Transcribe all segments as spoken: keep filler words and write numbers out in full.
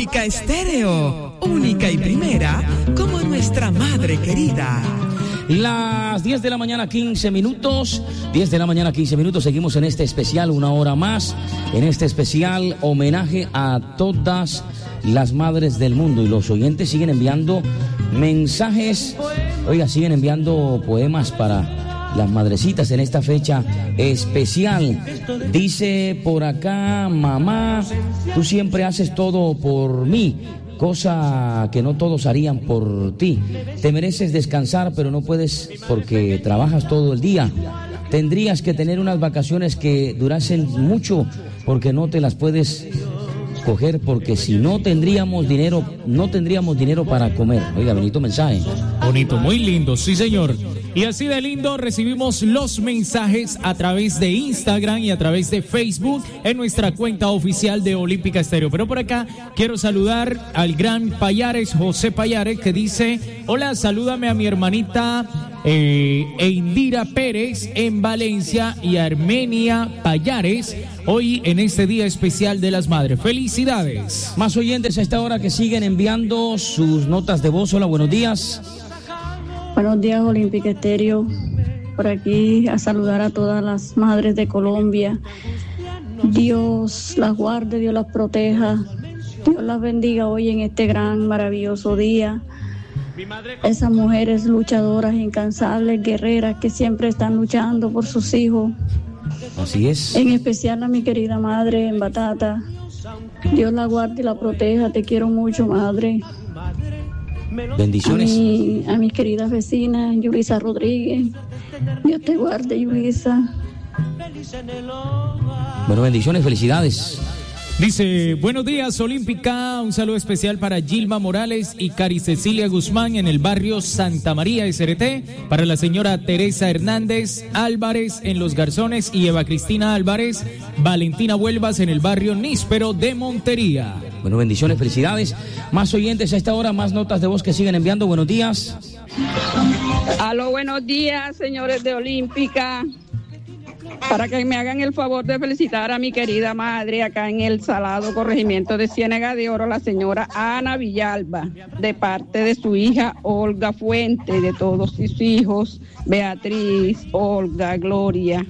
Olímpica Estéreo, única y primera como nuestra madre querida. Las diez de la mañana, quince minutos. diez de la mañana, quince minutos. Seguimos en este especial, una hora más. En este especial, homenaje a todas las madres del mundo. Y los oyentes siguen enviando mensajes. Oiga, siguen enviando poemas para las madrecitas en esta fecha especial. Dice por acá, mamá, tú siempre haces todo por mí, cosa que no todos harían por ti. Te mereces descansar, pero no puedes porque trabajas todo el día. Tendrías que tener unas vacaciones que durasen mucho porque no te las puedes coger, porque si no tendríamos dinero, no tendríamos dinero para comer. Oiga, bonito mensaje. Bonito, muy lindo, sí señor. Y así de lindo recibimos los mensajes a través de Instagram y a través de Facebook en nuestra cuenta oficial de Olímpica Estéreo. Pero por acá quiero saludar al gran Payares, José Payares, que dice: hola, salúdame a mi hermanita eh, Eindira Pérez en Valencia y a Armenia Payares hoy en este día especial de las madres. Felicidades. Más oyentes a esta hora que siguen enviando sus notas de voz. Hola, buenos días. Buenos días, Olímpica Estéreo. Por aquí a saludar a todas las madres de Colombia. Dios las guarde, Dios las proteja. Dios las bendiga hoy en este gran, maravilloso día. Esas mujeres luchadoras, incansables, guerreras que siempre están luchando por sus hijos. Así es. En especial a mi querida madre en Batata. Dios la guarde y la proteja. Te quiero mucho, madre. Bendiciones. A, mi, a mis queridas vecinas, Yulisa Rodríguez. Dios te guarde, Yulisa. Bueno, bendiciones, felicidades. Dice: buenos días, Olímpica. Un saludo especial para Gilma Morales y Cari Cecilia Guzmán en el barrio Santa María S R T. Para la señora Teresa Hernández Álvarez en Los Garzones y Eva Cristina Álvarez, Valentina Huelvas en el barrio Níspero de Montería. Bueno, bendiciones, felicidades. Más oyentes a esta hora, más notas de voz que siguen enviando. Buenos días. Aló, buenos días, señores de Olímpica. Para que me hagan el favor de felicitar a mi querida madre acá en el Salado Corregimiento de Ciénega de Oro, la señora Ana Villalba, de parte de su hija Olga Fuente, de todos sus hijos, Beatriz, Olga, Gloria.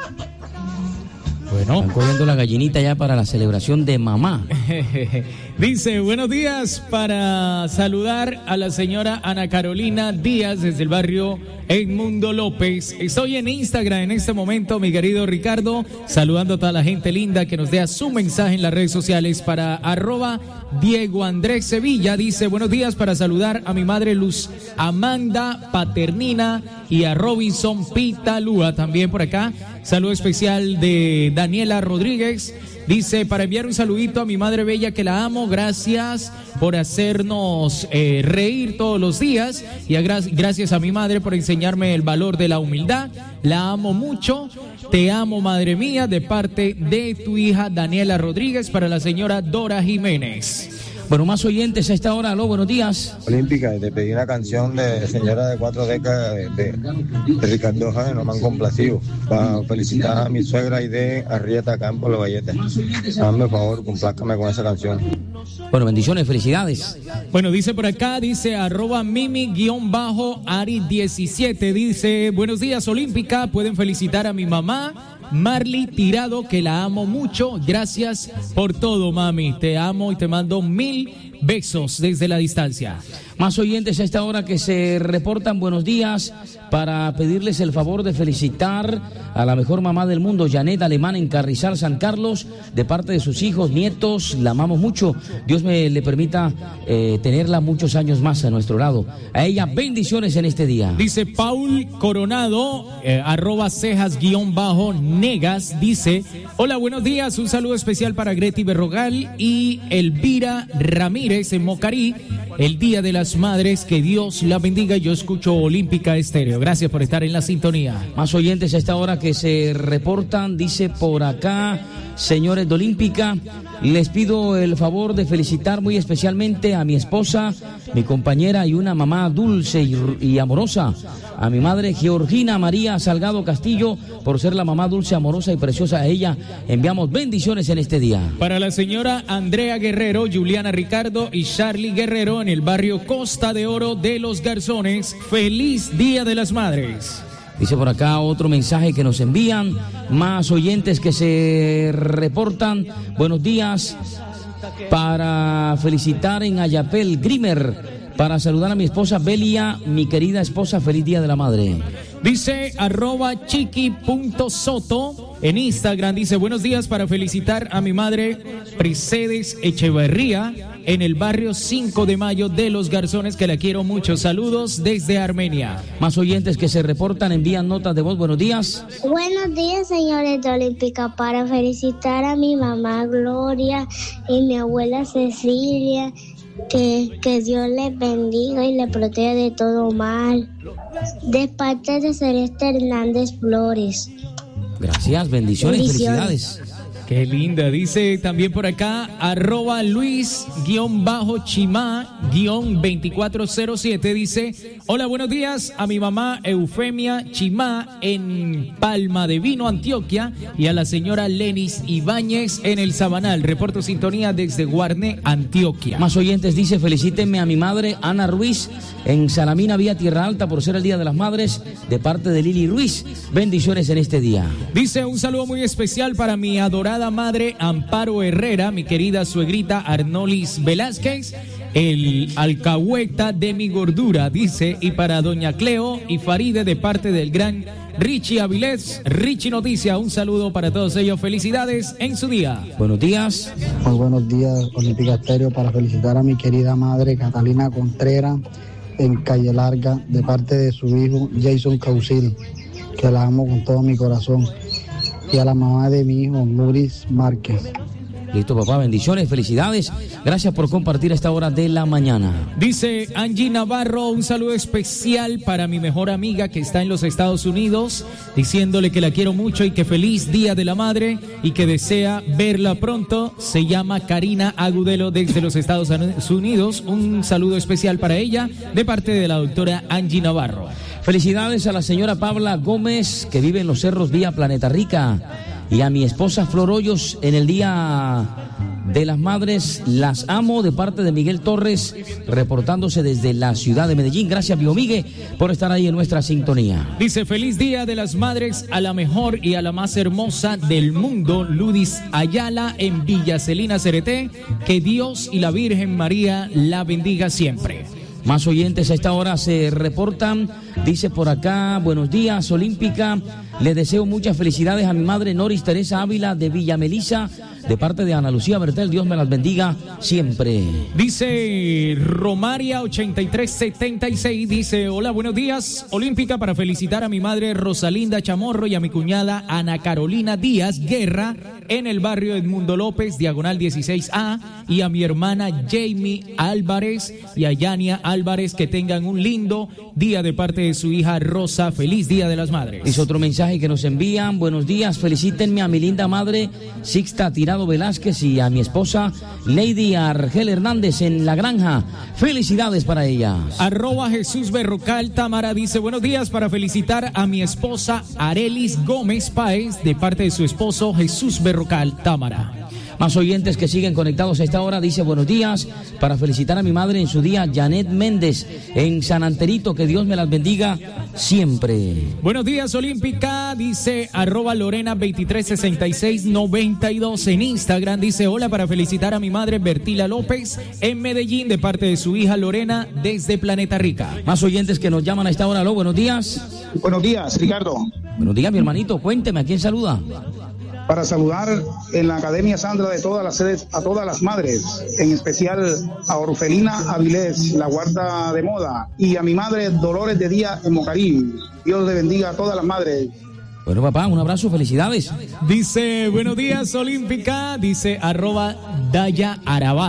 Bueno, están cogiendo la gallinita ya para la celebración de mamá. Dice: buenos días, para saludar a la señora Ana Carolina Díaz desde el barrio Edmundo López. Estoy en Instagram en este momento, mi querido Ricardo, saludando a toda la gente linda que nos dé su mensaje en las redes sociales para arroba Diego Andrés Sevilla. Dice: buenos días, para saludar a mi madre Luz Amanda Paternina y a Robinson Pitalúa también por acá. Saludo especial de Daniela Rodríguez. Dice: para enviar un saludito a mi madre bella que la amo, gracias por hacernos eh, reír todos los días y a gra- gracias a mi madre por enseñarme el valor de la humildad. La amo mucho, te amo madre mía, de parte de tu hija Daniela Rodríguez, para la señora Dora Jiménez. Bueno, más oyentes a esta hora. Aló, buenos días. Olímpica, te pedí una canción de señora de cuatro décadas de, de, de Ricardo Jaén, no me han complacido, para felicitar a mi suegra y de Arrieta Campo Los Valletes. Hazme favor, complácame con esa canción. Bueno, bendiciones, felicidades. Bueno, dice por acá, dice arroba mimi guión bajo Ari diecisiete, dice: buenos días, Olímpica, pueden felicitar a mi mamá Marley Tirado, que la amo mucho. Gracias por todo, mami. Te amo y te mando mil besos desde la distancia. Más oyentes a esta hora que se reportan. Buenos días, para pedirles el favor de felicitar a la mejor mamá del mundo, Janet Alemán, en Carrizal, San Carlos, de parte de sus hijos, nietos. La amamos mucho. Dios me le permita eh, tenerla muchos años más a nuestro lado. A ella, bendiciones en este día. Dice Paul Coronado, eh, arroba cejas guión bajo negas, dice: hola, buenos días, un saludo especial para Greti Berrogal y Elvira Ramírez en Mocarí. el Día de las Madres. Que Dios la bendiga. Yo escucho Olímpica Estéreo. Gracias por estar en la sintonía. Más oyentes a esta hora que se reportan, dice por acá, señores de Olímpica, les pido el favor de felicitar muy especialmente a mi esposa, mi compañera y una mamá dulce y, y amorosa, a mi madre Georgina María Salgado Castillo, por ser la mamá dulce, amorosa y preciosa. A ella enviamos bendiciones en este día. Para la señora Andrea Guerrero, Juliana Ricardo y Charlie Guerrero en el barrio Costa de Oro de Los Garzones, feliz Día de las Madres. Dice por acá otro mensaje que nos envían, más oyentes que se reportan. Buenos días, para felicitar en Ayapel, Grimer, para saludar a mi esposa Belia, mi querida esposa, feliz Día de la Madre. Dice arroba chiqui.soto en Instagram, dice buenos días para felicitar a mi madre Pricedes Echeverría en el barrio cinco de mayo de Los Garzones, que la quiero mucho. Saludos desde Armenia. Más oyentes que se reportan, envían notas de voz. Buenos días. Buenos días, señores de Olímpica, para felicitar a mi mamá Gloria y mi abuela Cecilia. Que, que Dios les bendiga y les proteja de todo mal. De parte de Celeste Hernández Flores. Gracias, bendiciones, bendiciones. Felicidades. Qué linda, dice también por acá, arroba Luis guión bajo Chimá guión veinticuatro cero siete, dice, hola, buenos días a mi mamá Eufemia Chimá en Palma de Vino, Antioquia, y a la señora Lenis Ibáñez en el Sabanal. Reporto sintonía desde Guarne, Antioquia. Más oyentes, dice, felicítenme a mi madre Ana Ruiz en Salamina, vía Tierra Alta, por ser el Día de las Madres, de parte de Lili Ruiz. Bendiciones en este día. Dice, un saludo muy especial para mi adorada madre Amparo Herrera, mi querida suegrita Arnolis Velázquez, el alcahueta de mi gordura, dice, y para doña Cleo y Faride de parte del gran Richie Avilés, Richie Noticia, un saludo para todos ellos, felicidades en su día. Buenos días. Muy buenos días, Olímpica Estéreo, para felicitar a mi querida madre Catalina Contreras en Calle Larga, de parte de su hijo Jason Causil, que la amo con todo mi corazón, y a la mamá de mi hijo Muris Márquez. Listo, papá, bendiciones, felicidades. Gracias por compartir a esta hora de la mañana. Dice Angie Navarro, un saludo especial para mi mejor amiga que está en los Estados Unidos, diciéndole que la quiero mucho y que feliz Día de la Madre y que desea verla pronto. Se llama Karina Agudelo desde los Estados Unidos. Un saludo especial para ella de parte de la doctora Angie Navarro. Felicidades a la señora Pabla Gómez, que vive en los cerros vía Planeta Rica, y a mi esposa Flor Hoyos en el Día de las Madres. Las amo, de parte de Miguel Torres, reportándose desde la ciudad de Medellín. Gracias, Bio Migue, por estar ahí en nuestra sintonía. Dice, feliz Día de las Madres a la mejor y a la más hermosa del mundo, Ludis Ayala en Villa Celina Cereté. Que Dios y la Virgen María la bendiga siempre. Más oyentes a esta hora se reportan. Dice por acá, buenos días, Olímpica. Le deseo muchas felicidades a mi madre Noris Teresa Ávila de Villa Melisa, de parte de Ana Lucía Bertel. Dios me las bendiga siempre. Dice Romaria ochenta y tres setenta y seis, dice, hola, buenos días, Olímpica, para felicitar a mi madre Rosalinda Chamorro y a mi cuñada Ana Carolina Díaz Guerra en el barrio Edmundo López, diagonal dieciséis A, y a mi hermana Jamie Álvarez y a Yania Álvarez, que tengan un lindo día de parte de su hija Rosa. Feliz Día de las Madres. Es otro mensaje que nos envían. Buenos días, felicítenme a mi linda madre Sixta Tirado Velázquez y a mi esposa Lady Argel Hernández en La Granja. Felicidades para ellas. Arroba Jesús Berrocal Támara dice, buenos días, para felicitar a mi esposa Arelis Gómez Páez de parte de su esposo Jesús Berrocal Támara. Más oyentes que siguen conectados a esta hora, dice buenos días, para felicitar a mi madre en su día, Janet Méndez, en San Anterito, que Dios me las bendiga siempre. Buenos días, Olímpica, dice arroba Lorena veintitrés sesenta y seis noventa y dos en Instagram, dice hola, para felicitar a mi madre Bertila López en Medellín, de parte de su hija Lorena desde Planeta Rica. Más oyentes que nos llaman a esta hora, aló, buenos días. Buenos días, Ricardo. Buenos días, mi hermanito, cuénteme, ¿a quién saluda? Para saludar en la Academia Sandra de todas las sedes a todas las madres, en especial a Orfelina Avilés, la guarda de moda, y a mi madre Dolores de Díaz en Mocarí. Dios le bendiga a todas las madres. Bueno, papá, un abrazo, felicidades. Dice, buenos días, Olímpica, dice arroba Daya Arabat.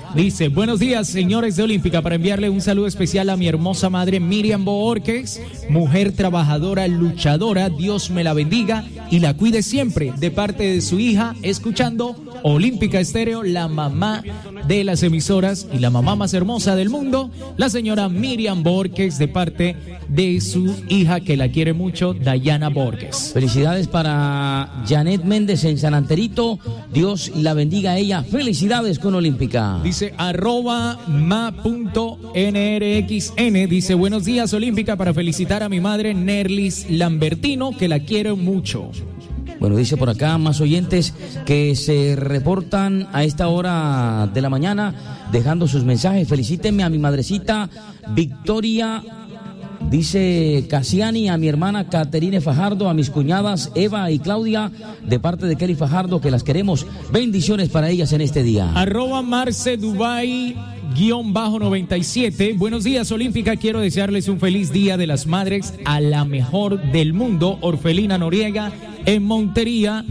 Dice, buenos días, señores de Olímpica, para enviarle un saludo especial a mi hermosa madre Miriam Boorques, mujer trabajadora, luchadora, Dios me la bendiga y la cuide siempre, de parte de su hija, escuchando Olímpica Estéreo, la mamá de las emisoras y la mamá más hermosa del mundo, la señora Miriam Boorques, de parte de su hija que la quiere mucho, Dayana Boorques. Felicidades para Janet Méndez en San Anterito, Dios la bendiga a ella, felicidades con Olímpica. Dice arroba ma.nrxn, dice buenos días Olímpica, para felicitar a mi madre Nerlis Lambertino, que la quiero mucho. Bueno, dice por acá más oyentes que se reportan a esta hora de la mañana dejando sus mensajes. Felicítenme a mi madrecita Victoria, dice Casiani, a mi hermana Caterine Fajardo, a mis cuñadas Eva y Claudia, de parte de Kelly Fajardo, que las queremos. Bendiciones para ellas en este día. Arroba Marce Dubai guión bajo noventa y siete. Buenos días Olímpica, quiero desearles un feliz día de las madres a la mejor del mundo, Orfelina Noriega en Montería.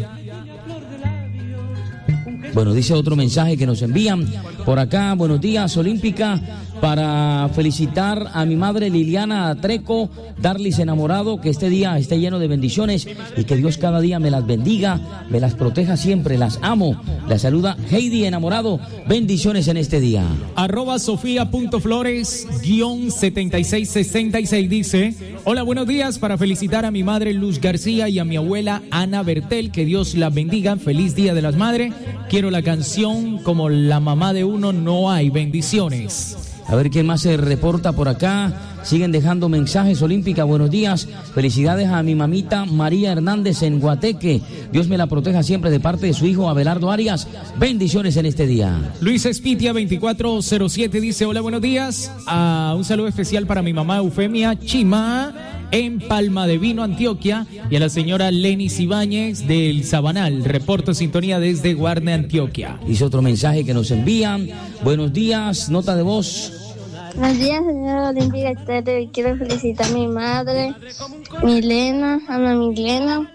Bueno, dice otro mensaje que nos envían por acá. Buenos días Olímpica, para felicitar a mi madre Liliana Treco, Darlis enamorado, que este día esté lleno de bendiciones y que Dios cada día me las bendiga, me las proteja siempre, las amo. La saluda Heidi enamorado, bendiciones en este día. Arroba Sofía.flores guión setenta y seis sesenta y seis dice, hola, buenos días, para felicitar a mi madre Luz García y a mi abuela Ana Bertel, que Dios la bendiga, feliz día de las madres. Quiero la canción Como la mamá de uno no hay, bendiciones. A ver quién más se reporta por acá. Siguen dejando mensajes. Olímpica, buenos días. Felicidades a mi mamita María Hernández en Guateque. Dios me la proteja siempre, de parte de su hijo Abelardo Arias. Bendiciones en este día. Luis Espitia veinticuatro cero siete dice, hola, buenos días. Uh, un saludo especial para mi mamá Eufemia Chima en Palma de Vino, Antioquia, y a la señora Lenis Ibáñez del Sabanal. Reporto sintonía desde Guarne, Antioquia. Dice otro mensaje que nos envían. Buenos días, nota de voz. Buenos días, señora Olímpica Estéreo, y quiero felicitar a mi madre, Milena, Ana Milena,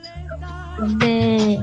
de,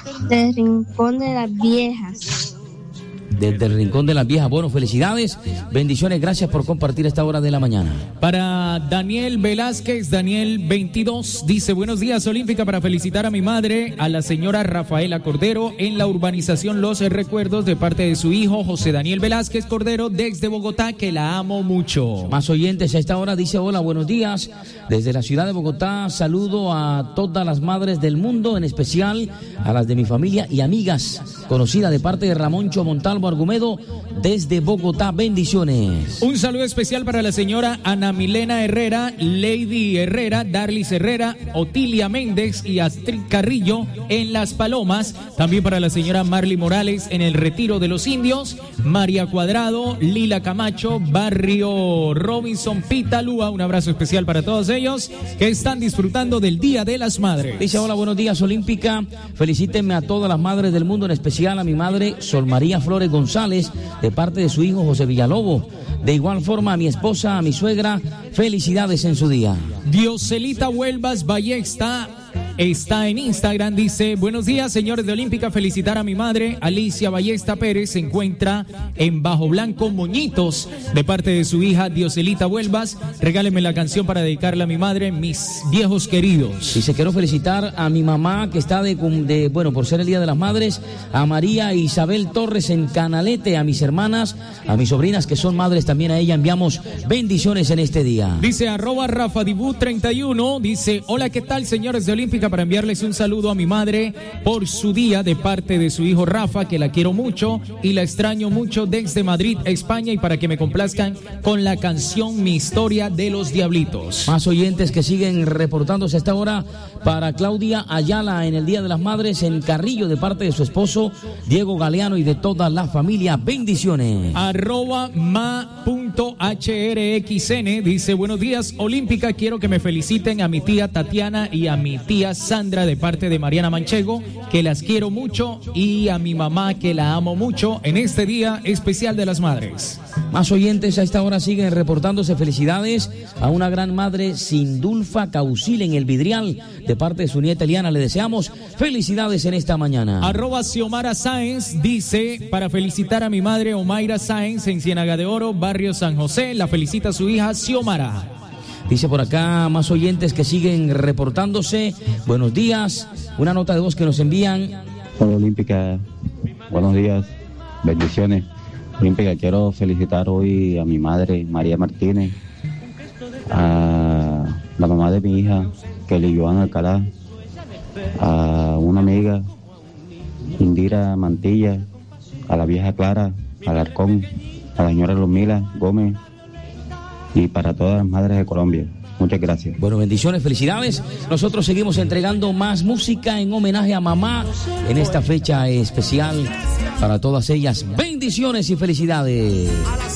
de Rincón de las Viejas. Desde el Rincón de las Viejas. Bueno, felicidades, bendiciones, gracias por compartir esta hora de la mañana. Para Daniel Velázquez, Daniel veintidós, dice, buenos días Olímpica, para felicitar a mi madre, a la señora Rafaela Cordero, en la urbanización Los Recuerdos, de parte de su hijo José Daniel Velázquez Cordero, desde Bogotá, que la amo mucho. Más oyentes a esta hora, dice, hola, buenos días, desde la ciudad de Bogotá, saludo a todas las madres del mundo, en especial a las de mi familia y amigas, conocida de parte de Ramoncho Montalvo Argumedo, desde Bogotá, bendiciones. Un saludo especial para la señora Ana Milena Herrera, Lady Herrera, Darlis Herrera, Otilia Méndez y Astrid Carrillo en Las Palomas, también para la señora Marly Morales en el Retiro de los Indios, María Cuadrado, Lila Camacho, Barrio Robinson, Pitalúa. Un abrazo especial para todos ellos que están disfrutando del Día de las Madres. Dice, hola, buenos días Olímpica, felicítenme a todas las madres del mundo, en especial a mi madre Sol María Flores González, de parte de su hijo José Villalobos. De igual forma a mi esposa, a mi suegra, felicidades en su día. Dioselita Huelvas Ballesta está en Instagram, dice, buenos días señores de Olímpica, felicitar a mi madre Alicia Ballesta Pérez, se encuentra en Bajo Blanco, Moñitos, de parte de su hija Dioselita Huelvas. Regáleme la canción para dedicarle a mi madre, mis viejos queridos. Dice, quiero felicitar a mi mamá que está de, de bueno, por ser el Día de las Madres, a María Isabel Torres en Canalete, a mis hermanas, a mis sobrinas que son madres, también a ella enviamos bendiciones en este día. Dice arroba Rafa Dibu treinta y uno, dice, hola, ¿qué tal señores de Olímpica? Para enviarles un saludo a mi madre por su día, de parte de su hijo Rafa, que la quiero mucho y la extraño mucho, desde Madrid, España, y para que me complazcan con la canción Mi Historia de los Diablitos. Más oyentes que siguen reportándose a esta hora. Para Claudia Ayala en el Día de las Madres en Carrillo, de parte de su esposo Diego Galeano y de toda la familia, bendiciones. Arroba ma.hrxn dice, buenos días Olímpica, quiero que me feliciten a mi tía Tatiana y a mi tía tía Sandra de parte de Mariana Manchego, que las quiero mucho, y a mi mamá que la amo mucho en este día especial de las madres. Más oyentes a esta hora siguen reportándose. Felicidades a una gran madre, Sindulfa Causil, en el Vidrial, de parte de su nieta Eliana. Le deseamos felicidades en esta mañana. Arroba Xiomara Sáenz dice, para felicitar a mi madre Omaira Sáenz en Ciénaga de Oro, barrio San José, la felicita a su hija Xiomara. Dice por acá más oyentes que siguen reportándose. Buenos días, una nota de voz que nos envían. Hola Olímpica, buenos días, bendiciones. Olímpica, quiero felicitar hoy a mi madre María Martínez, a la mamá de mi hija Kelly Joana Alcalá, a una amiga Indira Mantilla, a la vieja Clara Alarcón, a la señora Lomila Gómez y para todas las madres de Colombia. Muchas gracias. Bueno, bendiciones, felicidades. Nosotros seguimos entregando más música en homenaje a mamá en esta fecha especial para todas ellas. Bendiciones y felicidades.